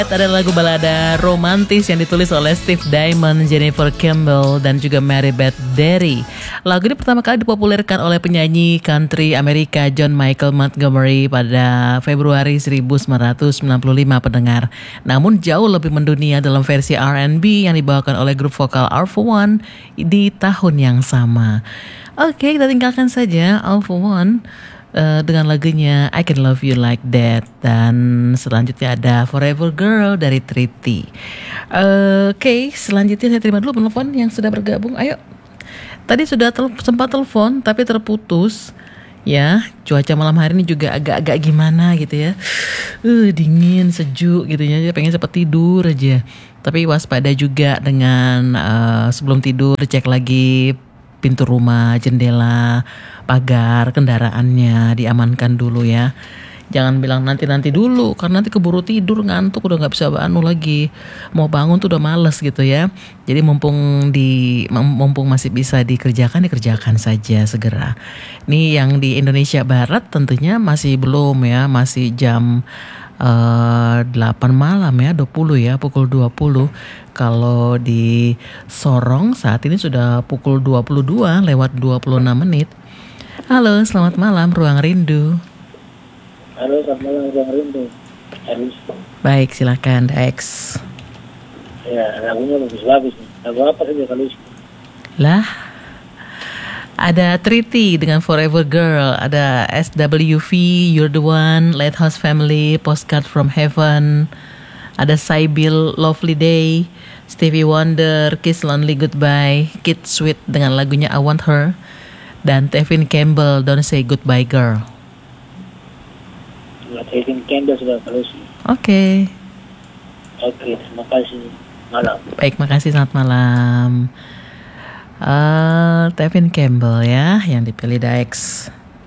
Ada lagu balada romantis yang ditulis oleh Steve Diamond, Jennifer Campbell, dan juga Mary Beth Derry. Lagu ini pertama kali dipopulerkan oleh penyanyi country Amerika John Michael Montgomery pada Februari 1995 pendengar. Namun jauh lebih mendunia dalam versi R&B yang dibawakan oleh grup vokal All For One di tahun yang sama. Oke, kita tinggalkan saja All For One dengan lagunya I Can Love You Like That. Dan selanjutnya ada Forever Girl dari Triti. Oke, selanjutnya saya terima dulu penelpon yang sudah bergabung. Ayo. Tadi sudah sempat telepon tapi terputus. Ya, cuaca malam hari ini juga agak-agak gimana gitu ya. Dingin, sejuk gitu ya. Pengen cepat tidur aja. Tapi waspada juga dengan sebelum tidur cek lagi pintu rumah, jendela, pagar, kendaraannya diamankan dulu ya. Jangan bilang nanti dulu, karena nanti keburu tidur, ngantuk, udah nggak bisa lagi. Mau bangun tuh udah males gitu ya. Jadi mumpung masih bisa dikerjakan saja segera. Nih yang di Indonesia Barat tentunya masih belum ya, masih jam 8 malam ya, 20 ya, pukul 20. Kalau di Sorong saat ini sudah pukul 22 lewat 26 menit. Halo, selamat malam Ruang Rindu. Halo, selamat malam Ruang Rindu. Harus. Baik, silakan Dex. Ya, lagunya bagus-bagus. Lagu apa saja kalau Lah, ada Triti dengan Forever Girl, ada SWV, You're the One, Lighthouse Family, Postcard from Heaven, ada Sybil, Lovely Day, Stevie Wonder, Kiss Lonely Goodbye, Kid Sweet dengan lagunya I Want Her, dan Tevin Campbell, Don't Say Goodbye Girl. Tevin Campbell sudah kalau Oke, terima kasih. Malam. Baik, makasih, selamat malam. Tevin Campbell ya yang dipilih Dax.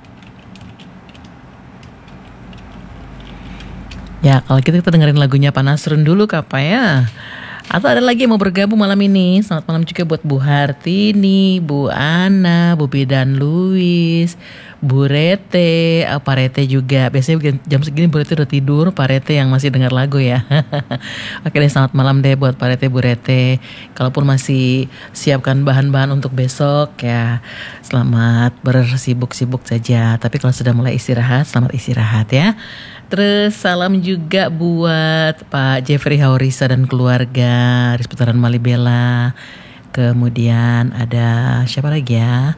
Ya, kalau gitu kita dengerin lagunya Panasrun dulu Kak ya. Atau ada lagi yang mau bergabung malam ini? Selamat malam juga buat Bu Hartini, Bu Ana, Bu Bidan Luis, Bu Rete, Pak Rete juga. Biasanya jam segini Bu Rete udah tidur, Pak Rete yang masih dengar lagu ya. Oke deh, selamat malam deh buat Pak Rete, Bu Rete. Kalaupun masih siapkan bahan-bahan untuk besok ya, selamat bersibuk-sibuk saja. Tapi kalau sudah mulai istirahat, selamat istirahat ya. Terus salam juga buat Pak Jeffrey Haurisa dan keluarga di seputaran Malibela. Kemudian ada siapa lagi ya?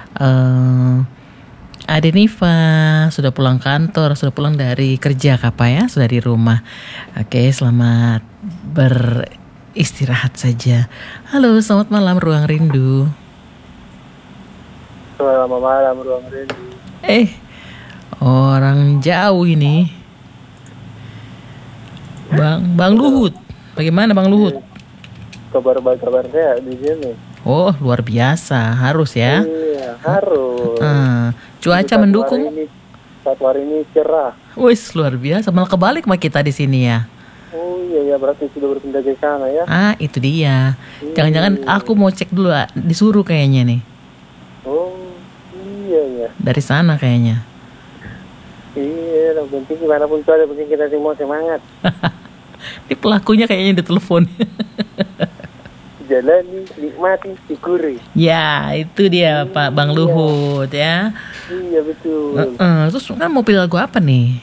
Ade Niva sudah pulang kantor, sudah pulang dari kerja ya, sudah di rumah. Oke, selamat beristirahat saja. Halo, selamat malam Ruang Rindu. Selamat malam Ruang Rindu. Orang jauh ini. Bang Luhut. Bagaimana Bang Luhut? Kabar saya di sini. Oh, luar biasa. Harus ya. Iya, harus. Cuaca mendukung. Satu hari ini cerah. Wis, luar biasa. Malah kebalik sama kita di sini ya. Oh iya, berarti sudah berpindah ke sana ya. Itu dia. Jangan-jangan aku mau cek dulu, disuruh kayaknya nih. Oh, iya. Dari sana kayaknya. Iya, yang penting gimana pun itu ada, penting kita semua semangat. Ini pelakunya kayaknya ditelepon. Jalani, nikmati, syukuri. Ya, itu dia Pak Bang Luhut ya. Iya, betul. Terus kan mau pilih lagu apa nih?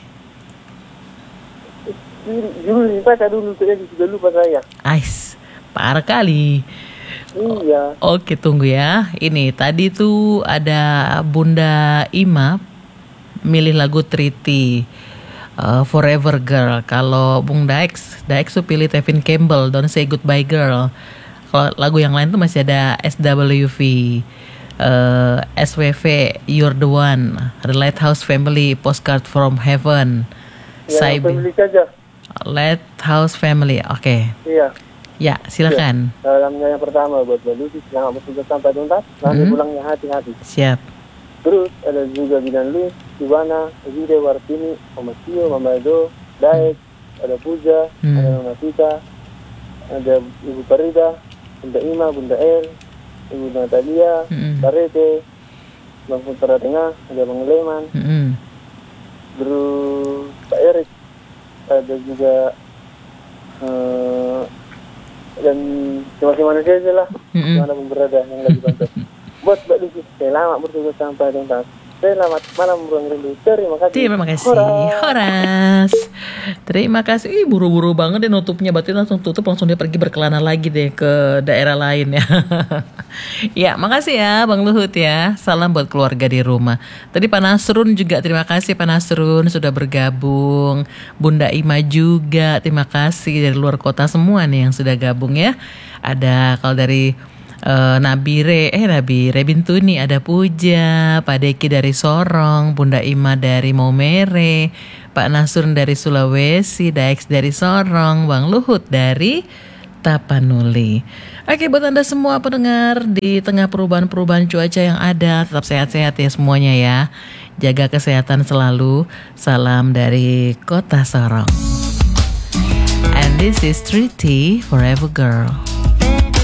Baca dulu, sudah lupa saya. Parah kali. Iya. Oke, tunggu ya. Ini tadi tuh ada Bunda Ima milih lagu Triti, Forever Girl. Kalau Bung Dax tuh pilih Tevin Campbell, Don't Say Goodbye Girl. Kalau lagu yang lain tuh masih ada SWV, SWV, You're the One, The Lighthouse Family, Postcard from Heaven, Family saja. Lighthouse Family, oke. Iya. Ya, silakan. Salamnya yang pertama buat Balusi, selamat bertugas sampai tuntas, nanti pulangnya hati-hati. Siap. Terus ada juga Bidan Luis, Ivana, Evide, Wartini, Mama Tio, Mama Edo, Daek, ada Puja, ada Mama Tita, ada Ibu Parida, Bunda Ima, Bunda El, Ibu Natalia, Parete, Bang Putra Tengah, ada Bang Leman, Mm-hmm. Terus Pak Erik, ada juga dan masih manusia aja lah, mana pun berada yang lagi bantu. Bos, Mbak Lucy, selamat bertugas sampai dengan selamat malam Ruang Rindu. Terima kasih. Terima kasih. Horas. Terima kasih. Ih, buru-buru banget deh nutupnya. Berarti langsung tutup, langsung dia pergi berkelana lagi deh ke daerah lain ya. Ya, makasih ya Bang Luhut ya. Salam buat keluarga di rumah. Tadi Pak Nasrun juga, terima kasih Pak Nasrun sudah bergabung. Bunda Ima juga, terima kasih dari luar kota semua nih yang sudah gabung ya. Ada kalau dari Nabire Bintuni, ada Puja, Pak Deki dari Sorong, Bunda Ima dari Maumere, Pak Nasrun dari Sulawesi, Daex dari Sorong, Bang Luhut dari Tapanuli. Oke, buat Anda semua pendengar di tengah perubahan-perubahan cuaca yang ada, tetap sehat-sehat ya semuanya ya. Jaga kesehatan selalu. Salam dari Kota Sorong. And this is Treaty Forever Girl.